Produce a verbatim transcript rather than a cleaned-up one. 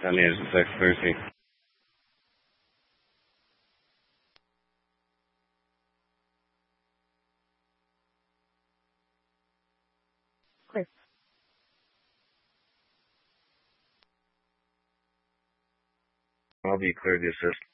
Send me a text Thursday. Clear. I'll be clear to assist.